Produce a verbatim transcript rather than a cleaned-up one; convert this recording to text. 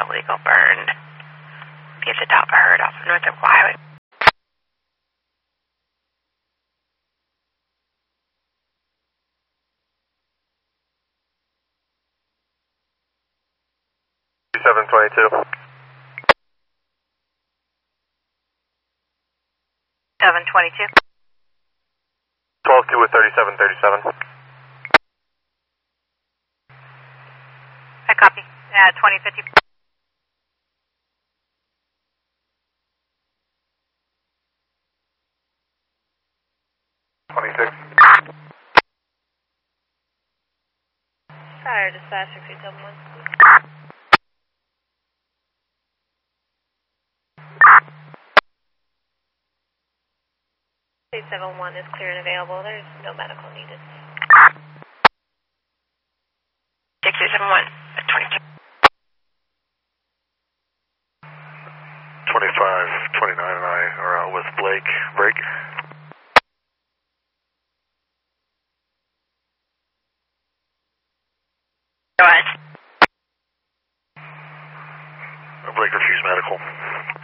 illegal burn. Be at the top of Herd off of North Oak Highway. seven twenty-two. seven twenty-two. twelve two with thirty-seven thirty-seven. I copy. Uh, twenty fifty. twenty-six. Fire dispatch six eight seven one. eight seven one is clear and available. There's no medical needed. six eight seven one, twenty-two. twenty-five, twenty-nine and I are out with Blake. Break. Go ahead. Blake refused medical.